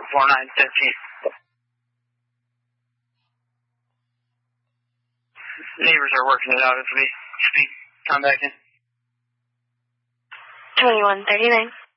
14913. Neighbors are working it out as we speak. Come back in. 2139.